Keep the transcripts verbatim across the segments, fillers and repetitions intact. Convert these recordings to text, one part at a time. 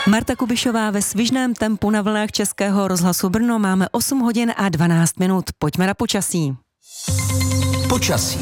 Marta Kubišová ve svižném tempu na vlnách Českého rozhlasu Brno. Máme osm hodin a dvanáct minut. Pojďme na počasí. Počasí.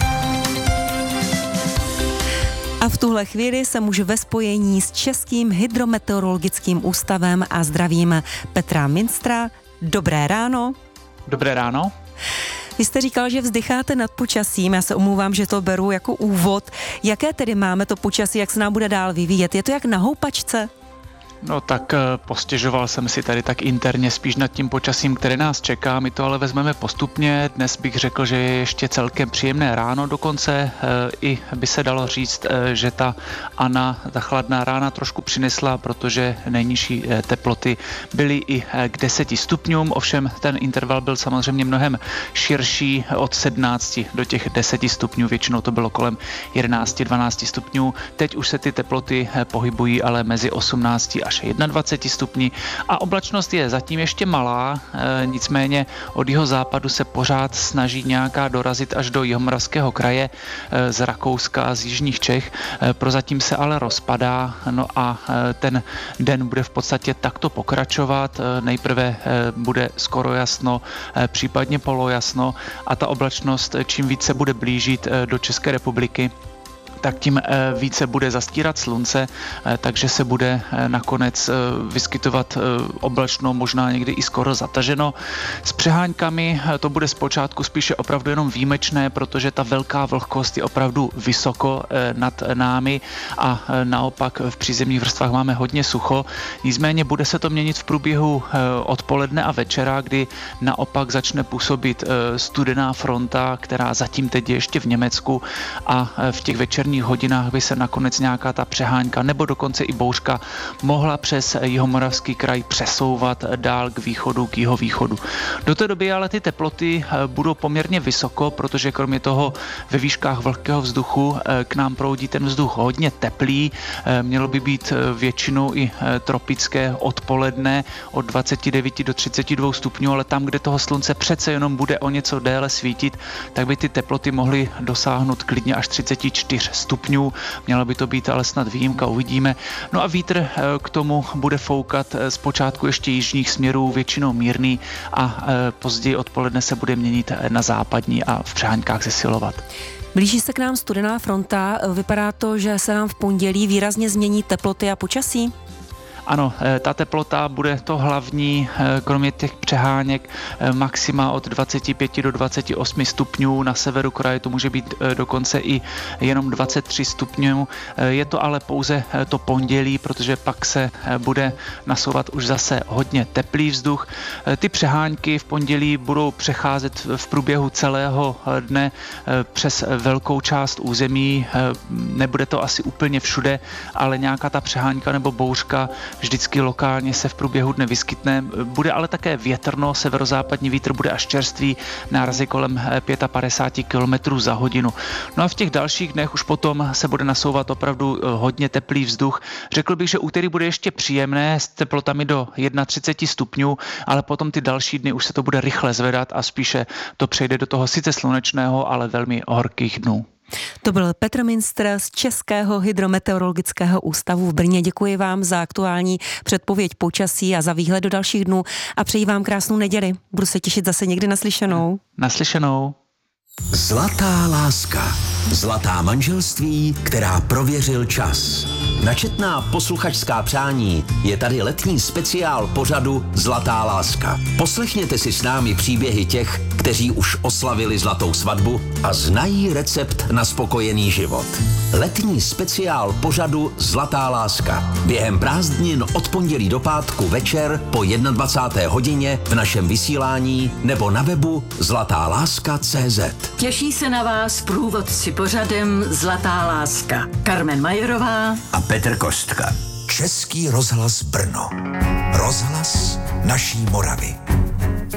A v tuhle chvíli jsem už ve spojení s Českým hydrometeorologickým ústavem a zdravím Petra Minstra. Dobré ráno. Dobré ráno. Vy jste říkal, že vzdycháte nad počasím, já se omlouvám, že to beru jako úvod. Jaké tedy máme to počasí, jak se nám bude dál vyvíjet? Je to jak na houpačce? No tak postěžoval jsem si tady tak interně spíš nad tím počasím, které nás čeká. My to ale vezmeme postupně. Dnes bych řekl, že je ještě celkem příjemné ráno. Dokonce i by se dalo říct, že ta Anna, ta chladná rána trošku přinesla, protože nejnižší teploty byly i k deseti stupňům. Ovšem ten interval byl samozřejmě mnohem širší, od sedmnácti do těch deseti stupňů. Většinou to bylo kolem jedenáct dvanáct stupňů. Teď už se ty teploty pohybují ale mezi osmnácti až dvaceti jedna stupni a oblačnost je zatím ještě malá, e, nicméně od jeho západu se pořád snaží nějaká dorazit až do Jihomoravského kraje e, z Rakouska a z jižních Čech. E, prozatím se ale rozpadá, no a e, ten den bude v podstatě takto pokračovat. E, nejprve e, bude skoro jasno, e, případně polojasno a ta oblačnost čím více bude blížit e, do České republiky, tak tím více bude zastírat slunce, takže se bude nakonec vyskytovat oblačno, možná někdy i skoro zataženo. S přeháňkami to bude zpočátku spíše opravdu jenom výjimečné, protože ta velká vlhkost je opravdu vysoko nad námi a naopak v přízemních vrstvách máme hodně sucho. Nicméně bude se to měnit v průběhu odpoledne a večera, kdy naopak začne působit studená fronta, která zatím teď je ještě v Německu a v těch večerních hodinách by se nakonec nějaká ta přeháňka nebo dokonce i bouřka mohla přes Jihomoravský kraj přesouvat dál k východu, k jihovýchodu. Do té doby ale ty teploty budou poměrně vysoko, protože kromě toho ve výškách vlhkého vzduchu k nám proudí ten vzduch hodně teplý. Mělo by být většinou i tropické odpoledne od dvacet devět do třicet dva stupňů, ale tam, kde toho slunce přece jenom bude o něco déle svítit, tak by ty teploty mohly dosáhnout klidně až třicet čtyři stupňů. Měla by to být ale snad výjimka, uvidíme. No a vítr k tomu bude foukat zpočátku ještě jižních směrů, většinou mírný a později odpoledne se bude měnit na západní a v přeháňkách zesilovat. Blíží se k nám studená fronta. Vypadá to, že se nám v pondělí výrazně změní teploty a počasí? Ano, ta teplota bude to hlavní, kromě těch přeháněk, maxima od dvacet pět do dvacet osm stupňů. Na severu kraje to může být dokonce i jenom dvacet tři stupňů. Je to ale pouze to pondělí, protože pak se bude nasouvat už zase hodně teplý vzduch. Ty přeháňky v pondělí budou přecházet v průběhu celého dne přes velkou část území. Nebude to asi úplně všude, ale nějaká ta přeháňka nebo bouřka vždycky lokálně se v průběhu dne vyskytne. Bude ale také větrno, severozápadní vítr bude až čerstvý, nárazy kolem padesát pět kilometrů za hodinu. No a v těch dalších dnech už potom se bude nasouvat opravdu hodně teplý vzduch. Řekl bych, že úterý bude ještě příjemné s teplotami do třicet jedna stupňů, ale potom ty další dny už se to bude rychle zvedat a spíše to přejde do toho sice slunečného, ale velmi horkých dnů. To byl Petr Minstr z Českého hydrometeorologického ústavu v Brně. Děkuji vám za aktuální předpověď počasí a za výhled do dalších dnů a přeji vám krásnou neděli. Budu se těšit zase někdy naslyšenou. Naslyšenou. Zlatá láska. Zlatá manželství, která prověřil čas. Na četná posluchačská přání je tady letní speciál pořadu Zlatá láska. Poslechněte si s námi příběhy těch, kteří už oslavili zlatou svatbu a znají recept na spokojený život. Letní speciál pořadu Zlatá láska. Během prázdnin od pondělí do pátku večer po dvacáté jedné hodině v našem vysílání nebo na webu zlatá láska tečka cé zet. Těší se na vás průvodci pořadem Zlatá láska. Carmen Majerová a Petr Kostka. Český rozhlas Brno. Rozhlas naší Moravy.